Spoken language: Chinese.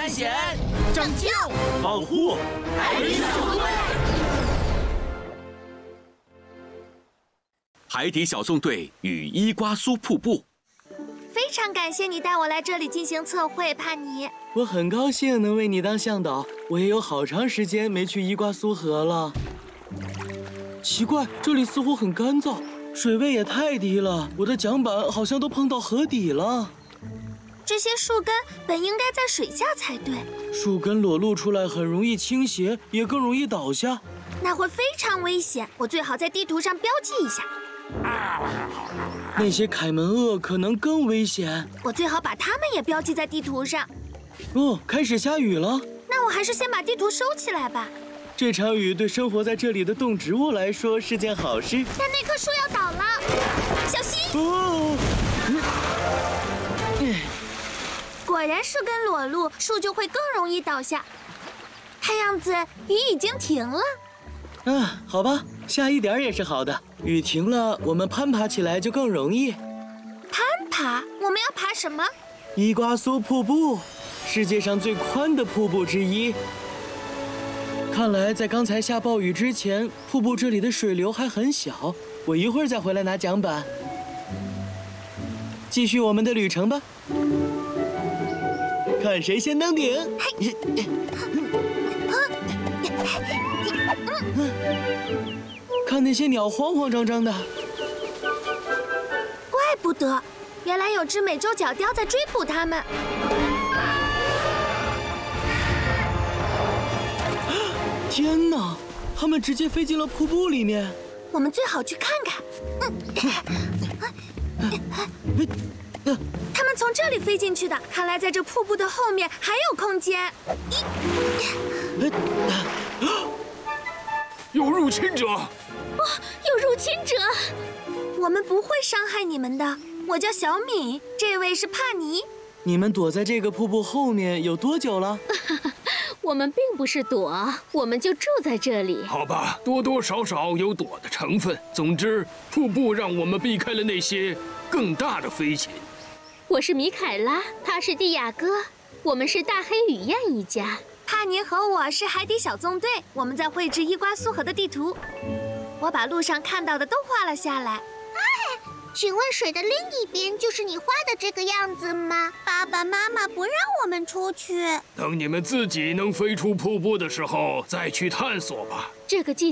探险、 拯救、 保护海底小纵队。 海底小纵队与伊瓜苏瀑布。 非常感谢你带我来这里进行测绘，帕尼。 我很高兴能为你当向导，我也有好长时间没去伊瓜苏河了。奇怪，这里似乎很干燥，水位也太低了，我的桨板好像都碰到河底了。 这些树根本应该在水下才对。 树根裸露出来很容易倾斜，也更容易倒下。 那会非常危险，我最好在地图上标记一下。 那些凯门鳄可能更危险， 我最好把它们也标记在地图上。 哦，开始下雨了。 那我还是先把地图收起来吧。 这场雨对生活在这里的动植物来说是件好事。 但那棵树要倒了，小心！ 哦， 果然树根裸露，树就会更容易倒下。看样子雨已经停了。 啊，好吧，下一点也是好的。雨停了，我们攀爬起来就更容易。 攀爬？我们要爬什么？ 伊瓜苏瀑布，世界上最宽的瀑布之一。看来在刚才下暴雨之前，瀑布这里的水流还很小。我一会儿再回来拿桨板，继续我们的旅程吧。看谁先登顶。看那些鸟慌慌张张的。 怪不得，原来有只美洲角雕在追捕它们。 天哪，它们直接飞进了瀑布里面。 我们最好去看看。它们从这里飞进去的，看来在这瀑布的后面还有空间。 有入侵者！ 有入侵者！我们不会伤害你们的。我叫小米，这位是帕尼。 你们躲在这个瀑布后面有多久了？ 我们并不是躲，我们就住在这里。 好吧，多多少少有躲的成分。总之，瀑布让我们避开了那些更大的飞禽。 我是米凯拉，他是蒂亚哥，我们是大黑雨燕一家。 帕尼和我是海底小纵队，我们在绘制伊瓜苏河的地图。我把路上看到的都画了下来。 请问水的另一边就是你画的这个样子吗？爸爸妈妈不让我们出去。 等你们自己能飞出瀑布的时候，再去探索吧。 这个季